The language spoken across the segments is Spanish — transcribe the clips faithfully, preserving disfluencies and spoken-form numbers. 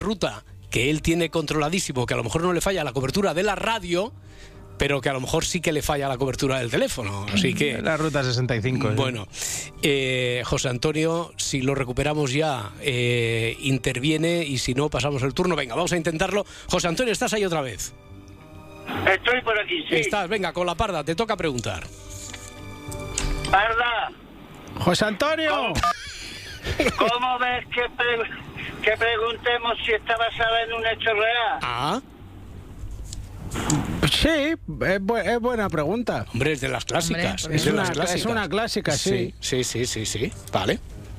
ruta que él tiene controladísimo, que a lo mejor no le falla la cobertura de la radio, pero que a lo mejor sí que le falla la cobertura del teléfono. Así que... La ruta sesenta y cinco. Bueno, eh, José Antonio, si lo recuperamos ya, eh, interviene, y si no, pasamos el turno. Venga, vamos a intentarlo. José Antonio, ¿estás ahí otra vez? Estoy por aquí, sí. Estás, venga, con la Parda, te toca preguntar. Parda, ¡José Antonio! ¿cómo, cómo ves que, pre- que preguntemos si está basada en un hecho real? Ah, Sí, es, bu- es buena pregunta. hombre, es de las clásicas. Hombre, es, Es de una, las clásicas. es una clásica, sí. Sí, sí, sí, sí, sí. Vale.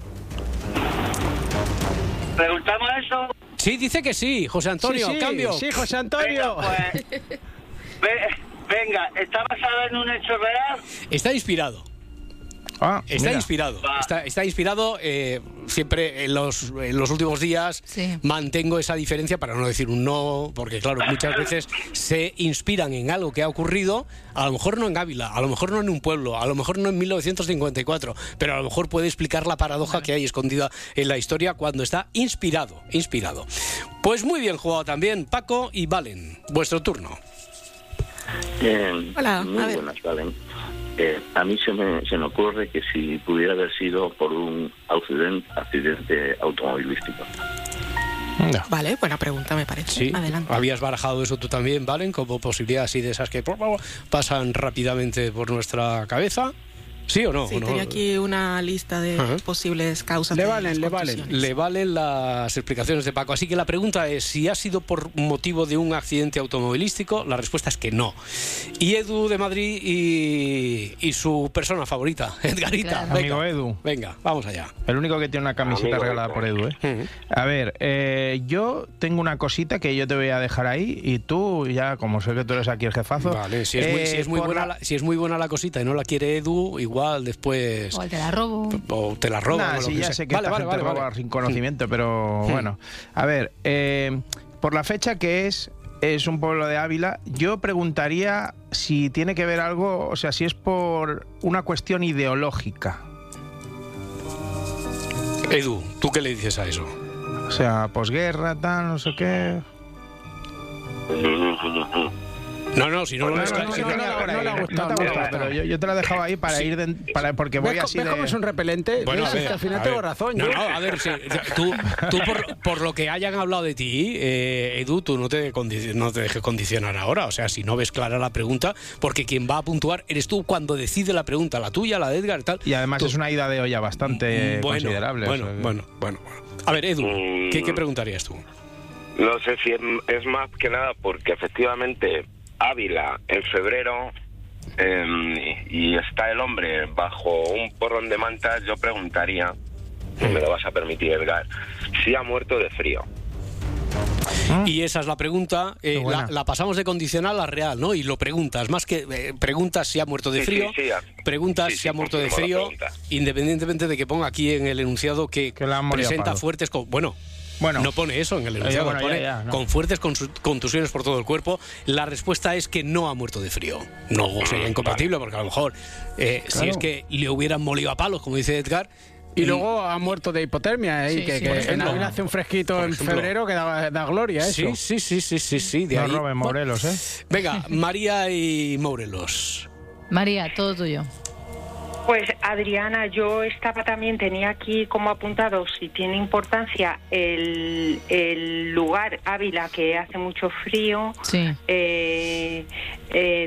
¿Preguntamos eso? Sí, dice que sí, José Antonio, sí, sí, cambio. Sí, José Venga, Antonio. pues... ve- venga, ¿está basada en un hecho real? Está inspirado. Ah, Está mira. inspirado, Va. está, está inspirado. eh, siempre en los, en los últimos días Sí. mantengo esa diferencia para no decir un no, porque claro, muchas veces se inspiran en algo que ha ocurrido, a lo mejor no en Ávila, a lo mejor no en un pueblo, a lo mejor no en mil novecientos cincuenta y cuatro, pero a lo mejor puede explicar la paradoja que hay escondida en la historia cuando está inspirado, inspirado. Pues muy bien jugado también, Paco y Valen, vuestro turno. Eh, Hola, muy a ver. buenas, Valen. Eh, a mí se me, se me ocurre que si pudiera haber sido por un accidente, accidente automovilístico. No. Vale, buena pregunta, me parece. Sí, Adelante. habías barajado eso tú también, Valen, como posibilidad así de esas que por favor, pasan rápidamente por nuestra cabeza. ¿Sí o no? Sí, ¿O no? tenía aquí una lista de Ajá. posibles causas. Le de valen, las le valen. contusiones. Le valen las explicaciones de Paco. Así que la pregunta es, si ha sido por motivo de un accidente automovilístico, la respuesta es que no. Y Edu de Madrid y, y su persona favorita, Edgarita. Claro. Venga, Amigo Edu. Venga, vamos allá. El único que tiene una camiseta Amigo regalada Edu. por Edu, ¿eh? Ujú. A ver, eh, yo tengo una cosita que yo te voy a dejar ahí y tú ya, como sé que tú eres aquí el jefazo... Vale, si es, muy, eh, si, es muy por buena la- la, si es muy buena la cosita y no la quiere Edu, igual después... O te la robo. O te la roban Nah, o lo sí, que ya sea. sé que Vale, esta vale, gente vale, roba vale. sin conocimiento, pero bueno. A ver, eh, por la fecha que es, es un pueblo de Ávila, yo preguntaría si tiene que ver algo, o sea, si es por una cuestión ideológica. Edu, ¿tú qué le dices a eso? O sea, posguerra, tal, no sé qué... No, no, si no lo No, ves... no, no, si no, no- no, no, por ahí, no le ha no gustado, te ha no le ha gustado, gustado. pero yo, yo te la dejaba ahí para Sí. ir de- para, porque voy ¿Ves, así ves de... cómo es un repelente? Bueno, ¿Ves? a Es que ver, al final a tengo ver. razón. No, yo. no, a ver, si, tú, tú por, por lo que hayan hablado de ti, eh, Edu, tú no te, condi- no te dejes condicionar ahora. O sea, si no ves clara la pregunta, porque quien va a puntuar eres tú cuando decide la pregunta, la tuya, la de Edgar y tal. Y además Tú- es una ida de olla bastante bueno, considerable. Bueno, o sea que- bueno, bueno, bueno. A ver, Edu, Mm. ¿qué, qué preguntarías tú? No sé si es, es más que nada porque efectivamente Ávila en febrero eh, y está el hombre bajo un porrón de mantas, yo preguntaría, si me lo vas a permitir, Edgar, si ha muerto de frío. Y esa es la pregunta, eh, Qué buena. la, la pasamos de condicional a real, ¿no? Y lo preguntas, más que eh, preguntas si ha muerto de Sí, frío, sí, sí, a- preguntas sí, si sí, ha muerto de confirmo la frío, pregunta. independientemente de que ponga aquí en el enunciado que, Que la han molido a presenta palos. fuertes... Con, bueno, Bueno. no pone eso en el enunciado, bueno, ya, pone ya, no. con fuertes consu- contusiones por todo el cuerpo. La respuesta es que no ha muerto de frío. No sería incompatible, porque a lo mejor, eh, si Claro. es que le hubieran molido a palos, como dice Edgar... Y luego ha muerto de hipotermia, ¿eh? Sí, Y que, sí, que por en ejemplo. Ávila hace un fresquito Por en ejemplo. febrero que da, da gloria, eso. Sí, sí, sí, sí, sí, sí, de No ahí... roben Morelos, ¿eh? Venga, María y Morelos. María, todo tuyo. Pues Adriana, yo estaba también, tenía aquí como apuntado si tiene importancia el, el lugar Ávila, que hace mucho frío. Sí. Eh, eh,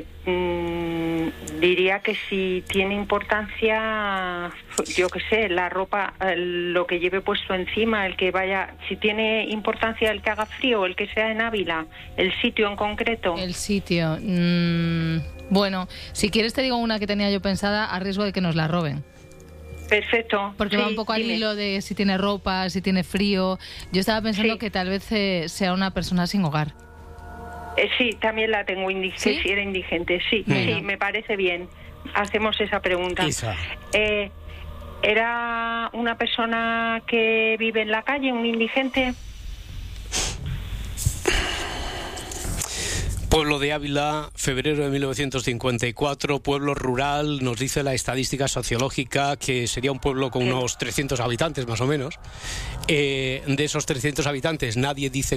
mm, diría que si tiene importancia, yo qué sé, la ropa, eh, lo que lleve puesto encima, el que vaya, si tiene importancia el que haga frío, el que sea en Ávila, el sitio en concreto. El sitio. mm, bueno, si quieres te digo una que tenía yo pensada a riesgo de que nos la roben. Perfecto. Porque Sí, va un poco al dime. hilo de si tiene ropa, si tiene frío. Yo estaba pensando Sí. que tal vez eh, sea una persona sin hogar. Eh, sí, también la tengo indigente, ¿Sí? si era indigente, sí, Venga. sí, me parece bien. Hacemos esa pregunta. Isa. Eh, ¿Era una persona que vive en la calle, un indigente? Pueblo de Ávila, febrero de mil novecientos cincuenta y cuatro, pueblo rural, nos dice la estadística sociológica que sería un pueblo con unos trescientos habitantes más o menos. Eh, de esos trescientos habitantes nadie dice